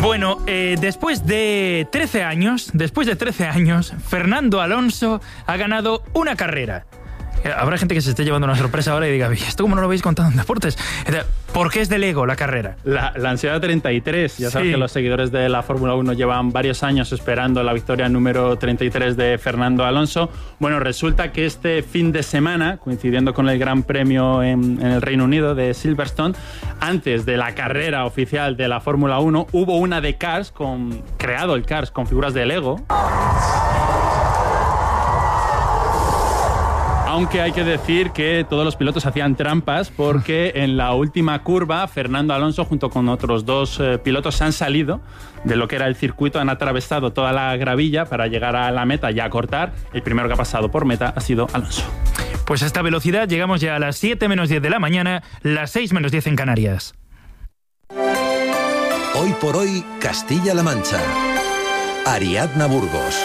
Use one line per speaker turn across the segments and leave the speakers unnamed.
Bueno, después de 13 años, Fernando Alonso ha ganado una carrera. Habrá gente que se esté llevando una sorpresa ahora y diga, ¿esto cómo no lo habéis contado en deportes? ¿Por qué es de Lego la carrera?
La ansiedad 33. Ya sabes que los seguidores de la Fórmula 1 llevan varios años esperando la victoria número 33 de Fernando Alonso. Bueno, resulta que este fin de semana, coincidiendo con el Gran Premio en el Reino Unido de Silverstone, antes de la carrera oficial de la Fórmula 1, hubo una de Cars, creado el Cars con figuras de Lego. Aunque hay que decir que todos los pilotos hacían trampas porque en la última curva Fernando Alonso junto con otros dos pilotos se han salido de lo que era el circuito, han atravesado toda la gravilla para llegar a la meta y a cortar. El primero que ha pasado por meta ha sido Alonso.
Pues a esta velocidad llegamos ya a las 7 menos 10 de la mañana, las 6 menos 10 en Canarias.
Hoy por hoy, Castilla-La Mancha. Ariadna Burgos.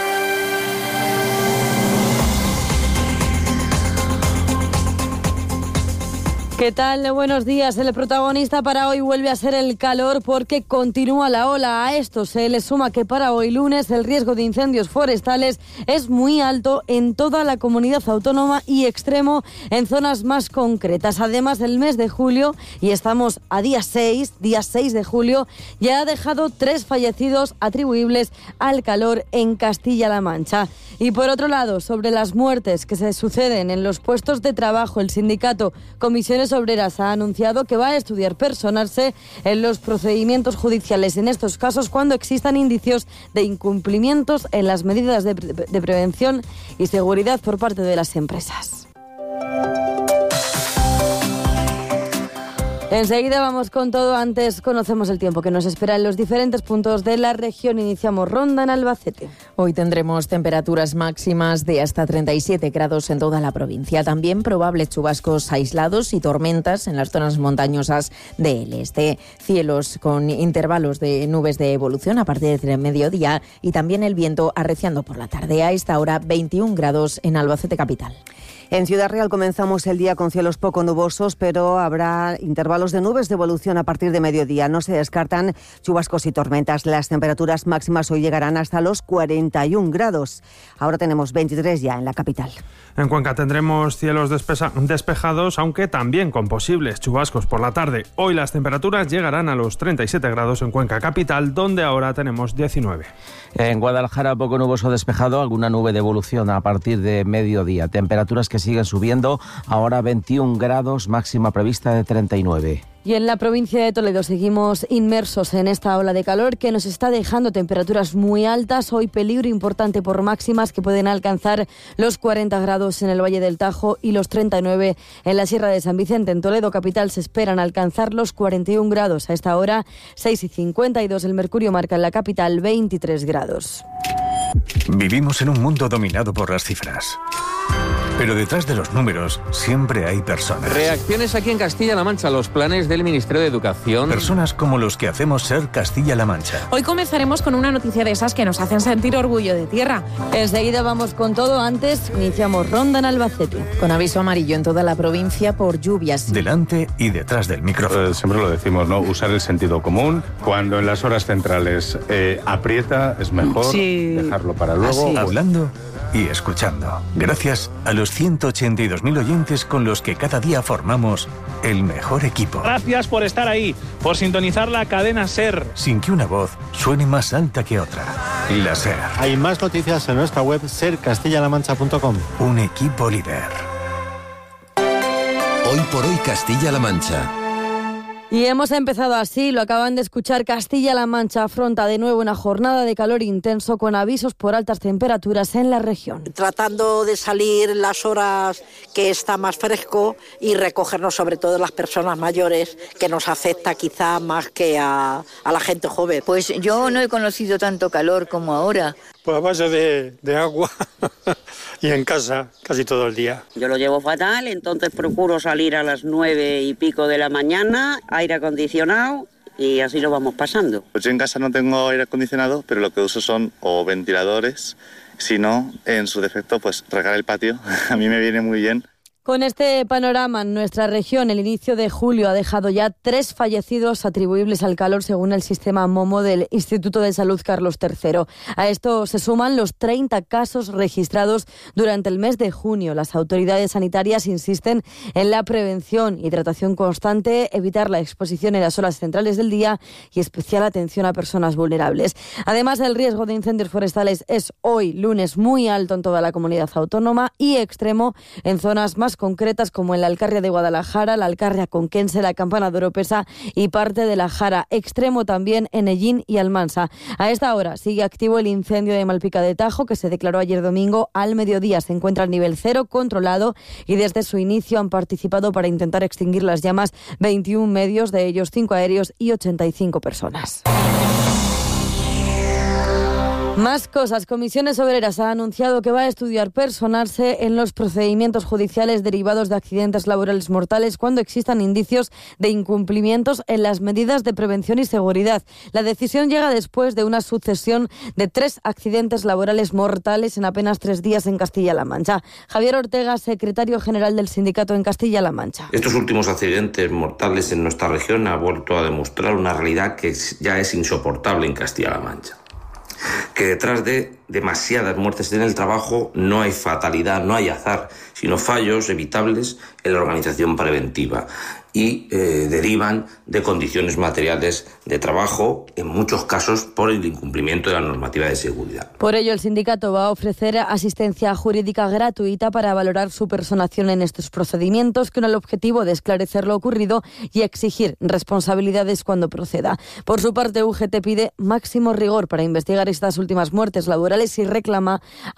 ¿Qué tal? Buenos días. El protagonista para hoy vuelve a ser el calor porque continúa la ola. A esto se le suma que para hoy lunes el riesgo de incendios forestales es muy alto en toda la comunidad autónoma y extremo en zonas más concretas. Además, el mes de julio, y estamos a día 6 de julio, ya ha dejado 3 fallecidos atribuibles al calor en Castilla-La Mancha. Y por otro lado, sobre las muertes que se suceden en los puestos de trabajo, el sindicato Comisiones Obreras ha anunciado que va a estudiar personarse en los procedimientos judiciales en estos casos cuando existan indicios de incumplimientos en las medidas de prevención y seguridad por parte de las empresas. Enseguida vamos con todo, antes conocemos el tiempo que nos espera en los diferentes puntos de la región. Iniciamos ronda en Albacete.
Hoy tendremos temperaturas máximas de hasta 37 grados en toda la provincia. También probables chubascos aislados y tormentas en las zonas montañosas del este. Cielos con intervalos de nubes de evolución a partir del mediodía y también el viento arreciando por la tarde. A esta hora 21 grados en Albacete capital.
En Ciudad Real comenzamos el día con cielos poco nubosos, pero habrá intervalos de nubes de evolución a partir de mediodía. No se descartan chubascos y tormentas. Las temperaturas máximas hoy llegarán hasta los 41 grados. Ahora tenemos 23 ya en la capital.
En Cuenca tendremos cielos despejados, aunque también con posibles chubascos por la tarde. Hoy las temperaturas llegarán a los 37 grados en Cuenca capital, donde ahora tenemos 19.
En Guadalajara poco nuboso despejado, alguna nube de evolución a partir de mediodía. Temperaturas que siguen subiendo, ahora 21 grados, máxima prevista de 39.
Y en la provincia de Toledo seguimos inmersos en esta ola de calor que nos está dejando temperaturas muy altas. Hoy peligro importante por máximas que pueden alcanzar los 40 grados en el Valle del Tajo y los 39 en la Sierra de San Vicente. En Toledo capital se esperan alcanzar los 41 grados. A esta hora 6:52 el mercurio marca en la capital 23 grados.
Vivimos en un mundo dominado por las cifras. Pero detrás de los números siempre hay personas.
Reacciones aquí en Castilla-La Mancha a los planes del Ministerio de Educación.
Personas como los que hacemos ser Castilla-La Mancha.
Hoy comenzaremos con una noticia de esas que nos hacen sentir orgullo de tierra.
Enseguida vamos con todo. Antes iniciamos ronda en Albacete.
Con aviso amarillo en toda la provincia por lluvias.
Delante y detrás del micrófono.
Siempre lo decimos, ¿no? Usar el sentido común. Cuando en las horas centrales aprieta, es mejor dejarlo para luego.
Hablando y escuchando. Gracias a los 182.000 oyentes con los que cada día formamos el mejor equipo.
Gracias por estar ahí, por sintonizar la cadena SER.
Sin que una voz suene más alta que otra. La SER.
Hay más noticias en nuestra web sercastillalamancha.com.
Un equipo líder.
Hoy por hoy Castilla-La Mancha.
Y hemos empezado así, lo acaban de escuchar. Castilla-La Mancha afronta de nuevo una jornada de calor intenso con avisos por altas temperaturas en la región.
Tratando de salir las horas que está más fresco y recogernos sobre todo las personas mayores, que nos afecta quizá más que a la gente joven.
Pues yo no he conocido tanto calor como ahora.
Pues a base de agua y en casa casi todo el día.
Yo lo llevo fatal, entonces procuro salir a las 9:00 de la mañana, aire acondicionado, y así lo vamos pasando.
Pues yo en casa no tengo aire acondicionado, pero lo que uso son o ventiladores, si no, en su defecto, pues regar el patio. A mí me viene muy bien.
Con este panorama en nuestra región, el inicio de julio ha dejado ya 3 fallecidos atribuibles al calor según el sistema MOMO del Instituto de Salud Carlos III. A esto se suman los 30 casos registrados durante el mes de junio. Las autoridades sanitarias insisten en la prevención, hidratación constante, evitar la exposición en las horas centrales del día y especial atención a personas vulnerables. Además, el riesgo de incendios forestales es hoy, lunes, muy alto en toda la comunidad autónoma y extremo en zonas más concretas como en la Alcarria de Guadalajara, la Alcarria Conquense, la Campana de Oropesa y parte de la Jara. Extremo también en Ellín y Almansa. A esta hora sigue activo el incendio de Malpica de Tajo, que se declaró ayer domingo al mediodía. Se encuentra al nivel 0, controlado, y desde su inicio han participado para intentar extinguir las llamas 21 medios, de ellos 5 aéreos y 85 personas. Más cosas. Comisiones Obreras ha anunciado que va a estudiar personarse en los procedimientos judiciales derivados de accidentes laborales mortales cuando existan indicios de incumplimientos en las medidas de prevención y seguridad. La decisión llega después de una sucesión de 3 accidentes laborales mortales en apenas 3 días en Castilla-La Mancha. Javier Ortega, secretario general del sindicato en Castilla-La Mancha.
Estos últimos accidentes mortales en nuestra región han vuelto a demostrar una realidad que ya es insoportable en Castilla-La Mancha. Que detrás de demasiadas muertes en el trabajo no hay fatalidad, no hay azar, sino fallos evitables en la organización preventiva y derivan de condiciones materiales de trabajo, en muchos casos por el incumplimiento de la normativa de seguridad.
Por ello, el sindicato va a ofrecer asistencia jurídica gratuita para valorar su personación en estos procedimientos, con el objetivo de esclarecer lo ocurrido y exigir responsabilidades cuando proceda. Por su parte, UGT pide máximo rigor para investigar estas últimas muertes laborales y reclama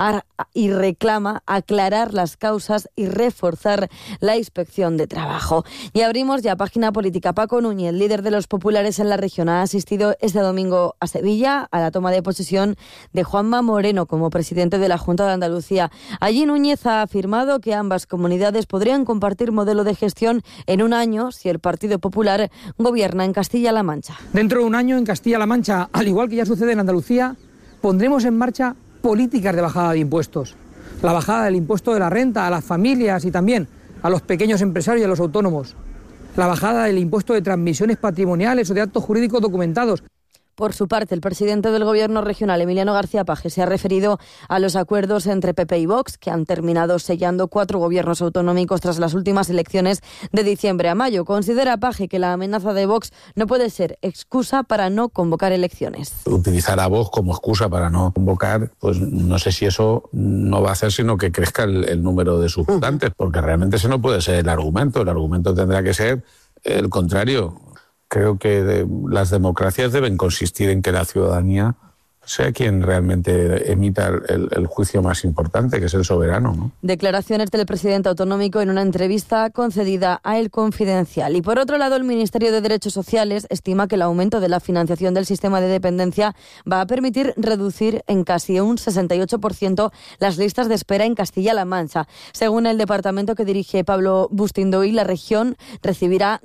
aclarar las causas y reforzar la inspección de trabajo. Y abrimos ya página política. Paco Núñez, líder de los populares en la región, ha asistido este domingo a Sevilla a la toma de posesión de Juanma Moreno como presidente de la Junta de Andalucía. Allí Núñez ha afirmado que ambas comunidades podrían compartir modelo de gestión en un año si el Partido Popular gobierna en Castilla-La Mancha.
Dentro de un año en Castilla-La Mancha, al igual que ya sucede en Andalucía, pondremos en marcha políticas de bajada de impuestos. La bajada del impuesto de la renta a las familias y también a los pequeños empresarios y a los autónomos. La bajada del impuesto de transmisiones patrimoniales o de actos jurídicos documentados.
Por su parte, el presidente del Gobierno regional, Emiliano García Paje, se ha referido a los acuerdos entre PP y Vox, que han terminado sellando 4 gobiernos autonómicos tras las últimas elecciones de diciembre a mayo. Considera Paje que la amenaza de Vox no puede ser excusa para no convocar elecciones.
Utilizar a Vox como excusa para no convocar, pues no sé si eso no va a hacer sino que crezca el número de sus votantes, porque realmente ese no puede ser el argumento. El argumento tendrá que ser el contrario. Creo que las democracias deben consistir en que la ciudadanía sea quien realmente emita el juicio más importante, que es el soberano, ¿no?
Declaraciones del presidente autonómico en una entrevista concedida a El Confidencial. Y por otro lado, el Ministerio de Derechos Sociales estima que el aumento de la financiación del sistema de dependencia va a permitir reducir en casi un 68% las listas de espera en Castilla-La Mancha. Según el departamento que dirige Pablo Bustindoy, la región recibirá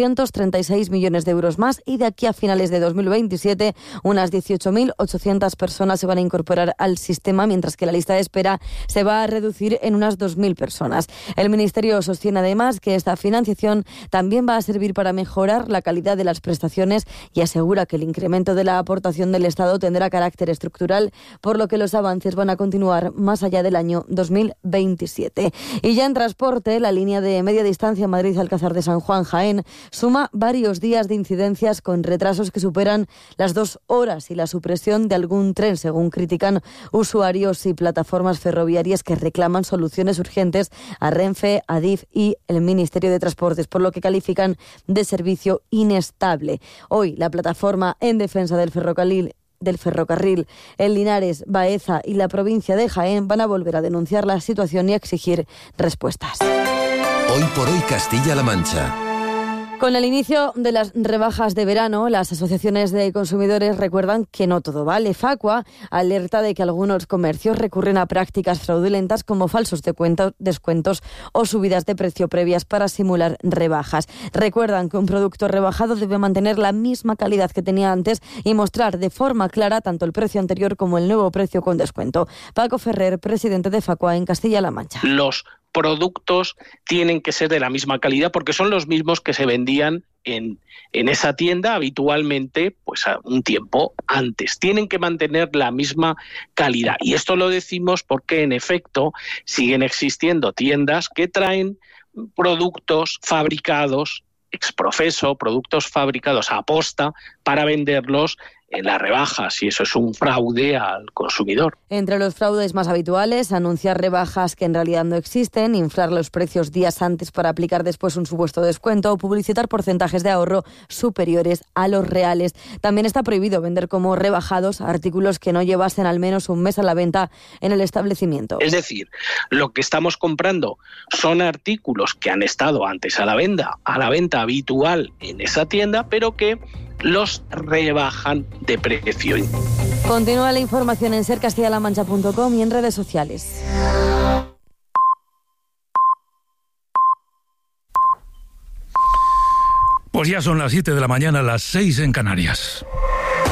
236 millones de euros más y de aquí a finales de 2027 unas 18.800 personas se van a incorporar al sistema, mientras que la lista de espera se va a reducir en unas 2.000 personas. El Ministerio sostiene además que esta financiación también va a servir para mejorar la calidad de las prestaciones y asegura que el incremento de la aportación del Estado tendrá carácter estructural, por lo que los avances van a continuar más allá del año 2027. Y ya en transporte, la línea de media distancia Madrid-Alcázar de San Juan-Jaén suma varios días de incidencias con retrasos que superan las 2 horas y la supresión de algún tren, según critican usuarios y plataformas ferroviarias que reclaman soluciones urgentes a Renfe, Adif y el Ministerio de Transportes, por lo que califican de servicio inestable. Hoy, la plataforma en defensa del ferrocarril en Linares, Baeza y la provincia de Jaén van a volver a denunciar la situación y a exigir respuestas.
Hoy por hoy Castilla-La Mancha.
Con el inicio de las rebajas de verano, las asociaciones de consumidores recuerdan que no todo vale. Facua alerta de que algunos comercios recurren a prácticas fraudulentas como falsos descuentos o subidas de precio previas para simular rebajas. Recuerdan que un producto rebajado debe mantener la misma calidad que tenía antes y mostrar de forma clara tanto el precio anterior como el nuevo precio con descuento. Paco Ferrer, presidente de Facua en Castilla-La Mancha.
Los
productos tienen que ser de la misma calidad porque son los mismos que se vendían en esa tienda habitualmente pues a un tiempo antes. Tienen que mantener la misma calidad. Y esto lo decimos porque, en efecto, siguen existiendo tiendas que traen productos fabricados ex profeso, productos fabricados a posta para venderlos en las rebajas, y eso es un fraude al consumidor.
Entre los fraudes más habituales, anunciar rebajas que en realidad no existen, inflar los precios días antes para aplicar después un supuesto descuento o publicitar porcentajes de ahorro superiores a los reales. También está prohibido vender como rebajados artículos que no llevasen al menos un mes a la venta en el establecimiento.
Es decir, lo que estamos comprando son artículos que han estado antes a la venta habitual en esa tienda, pero que los rebajan de precio.
Continúa la información en sercastillalamancha.com y en redes sociales.
Pues ya son las 7 de la mañana, las 6 en Canarias.